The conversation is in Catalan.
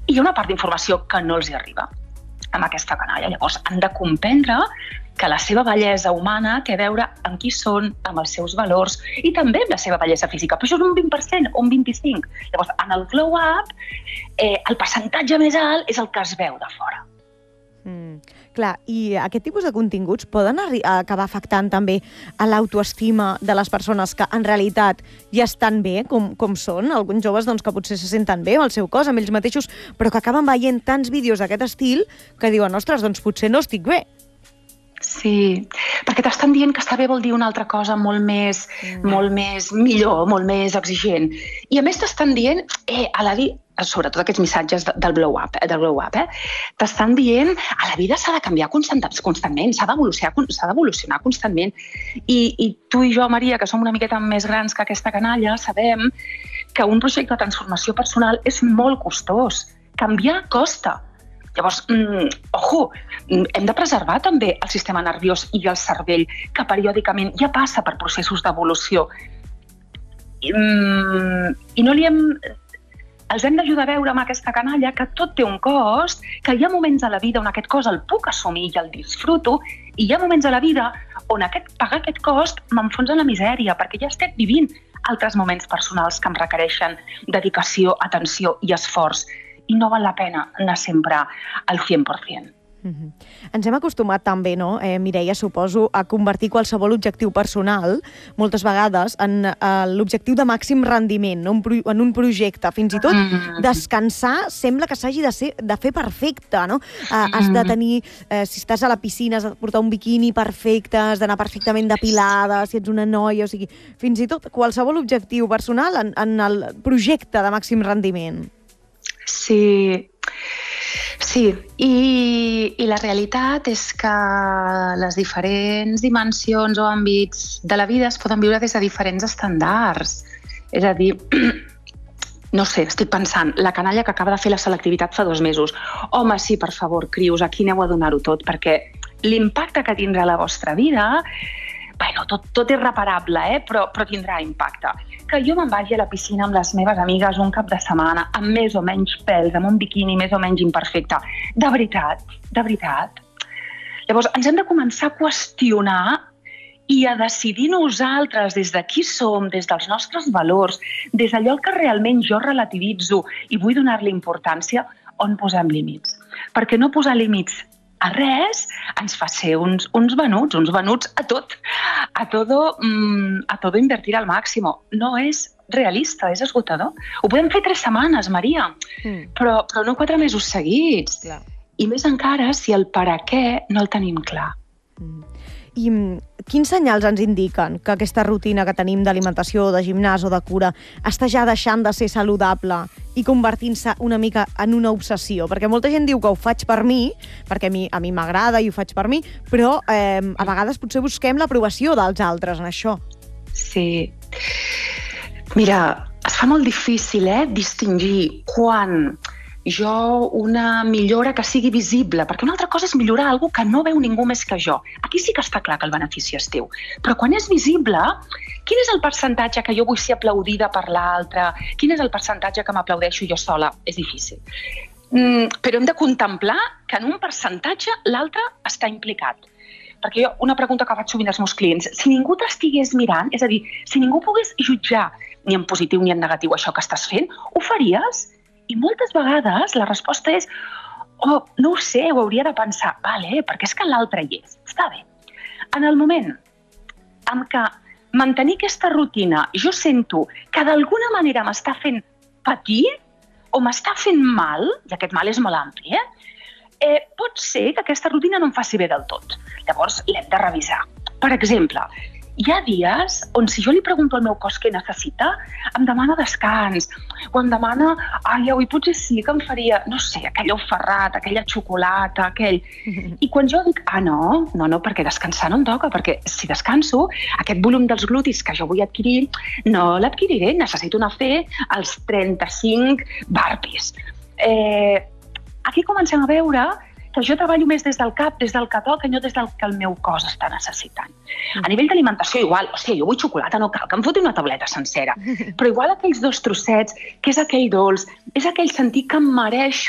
i hi ha una part d'informació que no els hi arriba amb aquesta canalla. Llavors, han de comprendre que la seva bellesa humana té a veure amb qui són, amb els seus valors i també amb la seva bellesa física. Però això és un 20% o un 25%. Llavors, en el glow up, el percentatge més alt és el que es veu de fora. Clar, i aquest tipus de continguts poden acabar afectant també a l'autoestima de les persones que en realitat ja estan bé com són, alguns joves doncs, que potser se senten bé amb el seu cos, amb ells mateixos, però que acaben veient tants vídeos d'aquest estil que diuen, ostres, doncs potser no estic bé. Sí, perquè t'estan dient que està bé vol dir una altra cosa molt més millor, molt més exigent. I a més t'estan dient, sobretot aquests missatges del glow up, t'estan dient a la vida s'ha de canviar constantment, s'ha d'evolucionar constantment. I tu i jo, Maria, que som una miqueta més grans que aquesta canalla, sabem que un projecte de transformació personal és molt costós. Canviar costa. Llavors, hem de preservar també el sistema nerviós i el cervell, que periòdicament ja passa per processos d'evolució. I no els hem d'ajudar a veure amb aquesta canalla que tot té un cost, que hi ha moments a la vida on aquest cost el puc assumir i el disfruto, i hi ha moments a la vida on pagar aquest cost m'enfonsa en la misèria, perquè ja estic vivint altres moments personals que em requereixen dedicació, atenció i esforç. I no val la pena anar sempre al 100%. Ens hem acostumat també, no, Mireia, suposo, a convertir qualsevol objectiu personal, moltes vegades, en l'objectiu de màxim rendiment, en un projecte. Fins i tot descansar sembla que s'hagi de fer perfecte, no? Has de tenir, si estàs a la piscina, has de portar un biquini perfecte, has d'anar perfectament depilada, si ets una noia, o sigui, fins i tot qualsevol objectiu personal en el projecte de màxim rendiment. Sí, i la realitat és que les diferents dimensions o àmbits de la vida es poden viure des de diferents estàndards. És a dir, no sé, estic pensant, la canalla que acaba de fer la selectivitat fa 2 mesos. Home, sí, per favor, crios, aquí aneu a donar-ho tot, perquè l'impacte que tindrà a la vostra vida, bueno, tot és reparable, però tindrà impacte. Que jo me'n vagi a la piscina amb les meves amigues un cap de setmana, amb més o menys pèls, amb un biquini més o menys imperfecte. De veritat. Llavors, ens hem de començar a qüestionar i a decidir nosaltres des de qui som, des dels nostres valors, des d'allò que realment jo relativitzo i vull donar-li importància, on posem límits. Perquè no posar límits a res ens fa ser uns venuts a tot, a todo invertir al máximo. No és realista, és esgotador. Ho podem fer 3 setmanes, Maria, però no 4 mesos seguits. Clar. I més encara si el per a què no el tenim clar. I quins senyals ens indiquen que aquesta rutina que tenim d'alimentació, de gimnàs o de cura està ja deixant de ser saludable i convertint-se una mica en una obsessió? Perquè molta gent diu que ho faig per mi, perquè a mi m'agrada i ho faig per mi, però a vegades potser busquem l'aprovació dels altres en això. Sí. Mira, es fa molt difícil distingir quan una millora que sigui visible, perquè una altra cosa és millorar alguna que no veu ningú més que jo. Aquí sí que està clar que el benefici és teu. Però quan és visible, quin és el percentatge que jo vull ser aplaudida per l'altre? Quin és el percentatge que m'aplaudeixo jo sola? És difícil. Però hem de contemplar que en un percentatge l'altre està implicat. Perquè jo, una pregunta que faig sovint als meus clients, si ningú t'estigués mirant, és a dir, si ningú pogués jutjar ni en positiu ni en negatiu això que estàs fent, ho faries? I moltes vegades la resposta és no ho sé, ho hauria de pensar. Vale, perquè és que l'altre hi és. Està bé. En el moment en què mantenir aquesta rutina jo sento que d'alguna manera m'està fent patir o m'està fent mal, i aquest mal és molt ampli, pot ser que aquesta rutina no em faci bé del tot. Llavors l'hem de revisar. Per exemple, hi ha dies on si jo li pregunto al meu cos què necessita, em demana descans, o em demana, avui potser sí que em faria, no sé, aquell ou ferrat, aquella xocolata, aquell... I quan jo dic, no, perquè descansar no em toca, perquè si descanso, aquest volum dels glutis que jo vull adquirir, no l'adquiriré, necessito anar a fer els 35 burpees. Aquí comencem a veure que jo treballo més des del cap, des del que toca, no des del que el meu cos està necessitant. A nivell d'alimentació igual, jo vull xocolata, no cal que em foti una tauleta sencera, però igual aquells 2 trossets, que és aquell dolç, és aquell sentir que em mereixo